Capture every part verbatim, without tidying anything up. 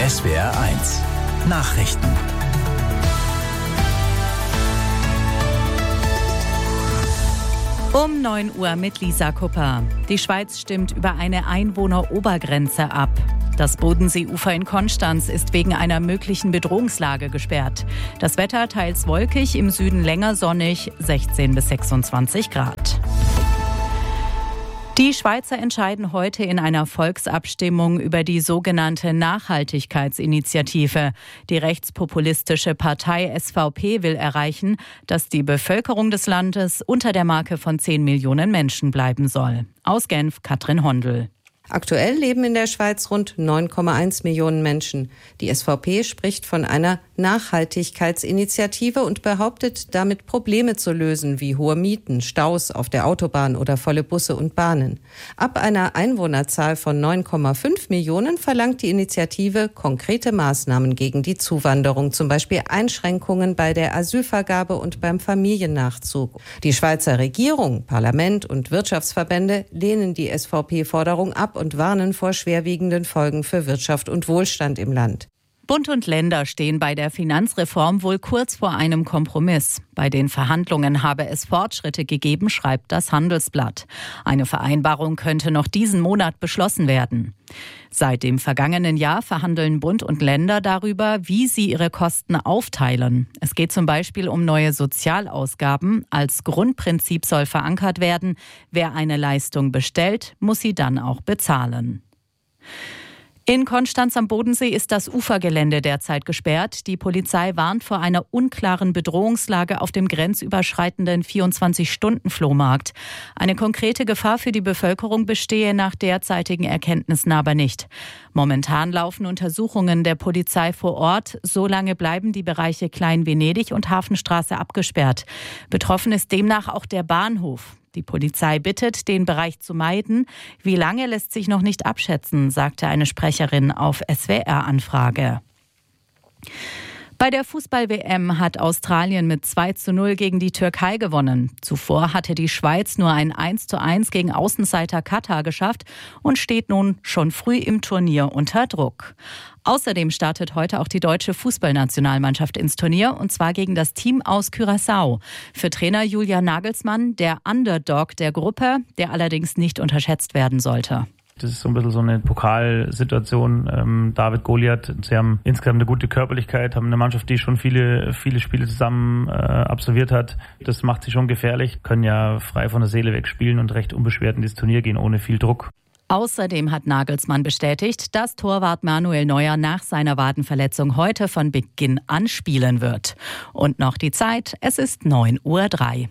S W R eins Nachrichten. Um neun Uhr mit Lisa Kupper. Die Schweiz stimmt über eine Einwohnerobergrenze ab. Das Bodenseeufer in Konstanz ist wegen einer möglichen Bedrohungslage gesperrt. Das Wetter teils wolkig, im Süden länger sonnig, sechzehn bis sechsundzwanzig Grad. Die Schweizer entscheiden heute in einer Volksabstimmung über die sogenannte Nachhaltigkeitsinitiative. Die rechtspopulistische Partei S V P will erreichen, dass die Bevölkerung des Landes unter der Marke von zehn Millionen Menschen bleiben soll. Aus Genf, Katrin Hondel. Aktuell leben in der Schweiz rund neun Komma eins Millionen Menschen. Die S V P spricht von einer Nachhaltigkeitsinitiative und behauptet, damit Probleme zu lösen, wie hohe Mieten, Staus auf der Autobahn oder volle Busse und Bahnen. Ab einer Einwohnerzahl von neun Komma fünf Millionen verlangt die Initiative konkrete Maßnahmen gegen die Zuwanderung, zum Beispiel Einschränkungen bei der Asylvergabe und beim Familiennachzug. Die Schweizer Regierung, Parlament und Wirtschaftsverbände lehnen die S V P-Forderung ab und warnen vor schwerwiegenden Folgen für Wirtschaft und Wohlstand im Land. Bund und Länder stehen bei der Finanzreform wohl kurz vor einem Kompromiss. Bei den Verhandlungen habe es Fortschritte gegeben, schreibt das Handelsblatt. Eine Vereinbarung könnte noch diesen Monat beschlossen werden. Seit dem vergangenen Jahr verhandeln Bund und Länder darüber, wie sie ihre Kosten aufteilen. Es geht zum Beispiel um neue Sozialausgaben. Als Grundprinzip soll verankert werden, wer eine Leistung bestellt, muss sie dann auch bezahlen. In Konstanz am Bodensee ist das Ufergelände derzeit gesperrt. Die Polizei warnt vor einer unklaren Bedrohungslage auf dem grenzüberschreitenden vierundzwanzig-Stunden-Flohmarkt. Eine konkrete Gefahr für die Bevölkerung bestehe nach derzeitigen Erkenntnissen aber nicht. Momentan laufen Untersuchungen der Polizei vor Ort. Solange bleiben die Bereiche Klein-Venedig und Hafenstraße abgesperrt. Betroffen ist demnach auch der Bahnhof. Die Polizei bittet, den Bereich zu meiden. Wie lange lässt sich noch nicht abschätzen, sagte eine Sprecherin auf S W R-Anfrage. Bei der Fußball-W M hat Australien mit zwei zu null gegen die Türkei gewonnen. Zuvor hatte die Schweiz nur ein eins zu eins gegen Außenseiter Katar geschafft und steht nun schon früh im Turnier unter Druck. Außerdem startet heute auch die deutsche Fußballnationalmannschaft ins Turnier, und zwar gegen das Team aus Curaçao. Für Trainer Julian Nagelsmann der Underdog der Gruppe, der allerdings nicht unterschätzt werden sollte. Das ist so ein bisschen so eine Pokalsituation. Ähm, David Goliath, sie haben insgesamt eine gute Körperlichkeit, haben eine Mannschaft, die schon viele, viele Spiele zusammen äh, absolviert hat. Das macht sie schon gefährlich, können ja frei von der Seele weg spielen und recht unbeschwert in das Turnier gehen, ohne viel Druck. Außerdem hat Nagelsmann bestätigt, dass Torwart Manuel Neuer nach seiner Wadenverletzung heute von Beginn an spielen wird. Und noch die Zeit, es ist neun Uhr drei.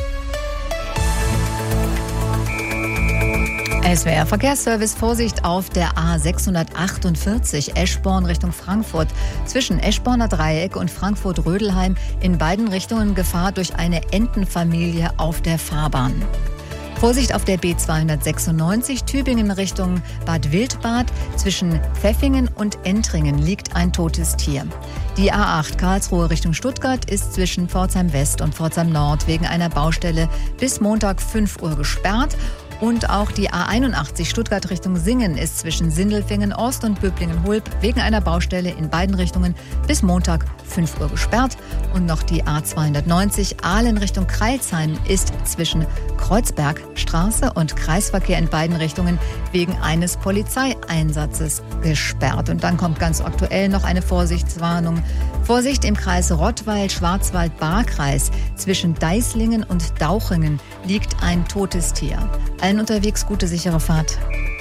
S W R Verkehrsservice, Vorsicht auf der A sechshundertachtundvierzig Eschborn Richtung Frankfurt. Zwischen Eschborner Dreieck und Frankfurt-Rödelheim in beiden Richtungen Gefahr durch eine Entenfamilie auf der Fahrbahn. Vorsicht auf der B zweihundertsechsundneunzig Tübingen Richtung Bad Wildbad. Zwischen Pfäffingen und Entringen liegt ein totes Tier. Die A acht Karlsruhe Richtung Stuttgart ist zwischen Pforzheim West und Pforzheim Nord wegen einer Baustelle bis Montag fünf Uhr gesperrt. Und auch die A einundachtzig Stuttgart Richtung Singen ist zwischen Sindelfingen Ost und Böblingen-Hulb wegen einer Baustelle in beiden Richtungen bis Montag fünf Uhr gesperrt. Und noch die A zweihundertneunzig Aalen Richtung Crailsheim ist zwischen Kreuzbergstraße und Kreisverkehr in beiden Richtungen wegen eines Polizeieinsatzes gesperrt. Und dann kommt ganz aktuell noch eine Vorsichtswarnung. Vorsicht im Kreis Rottweil-Schwarzwald-Baar-Kreis. Zwischen Deislingen und Dauchingen liegt ein totes Tier. Allen unterwegs gute, sichere Fahrt.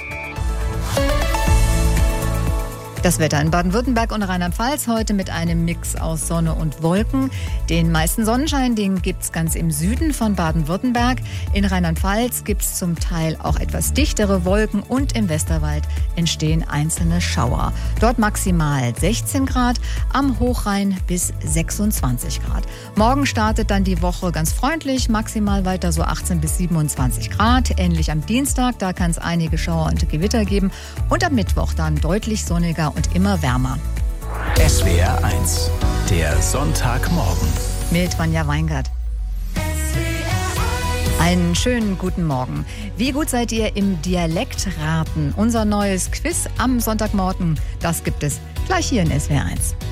Das Wetter in Baden-Württemberg und Rheinland-Pfalz heute mit einem Mix aus Sonne und Wolken. Den meisten Sonnenschein, den gibt's ganz im Süden von Baden-Württemberg. In Rheinland-Pfalz gibt's zum Teil auch etwas dichtere Wolken und im Westerwald entstehen einzelne Schauer. Dort maximal sechzehn Grad, am Hochrhein bis sechsundzwanzig Grad. Morgen startet dann die Woche ganz freundlich, maximal weiter so achtzehn bis siebenundzwanzig Grad. Ähnlich am Dienstag, da kann es einige Schauer und Gewitter geben. Und am Mittwoch dann deutlich sonniger und immer wärmer. S W R eins, der Sonntagmorgen. Mit Vanja Weingart. Einen schönen guten Morgen. Wie gut seid ihr im Dialektraten? Unser neues Quiz am Sonntagmorgen, das gibt es gleich hier in S W R eins.